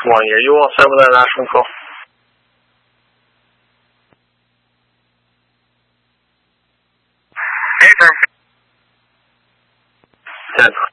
1. Are you all set with that national call? 10.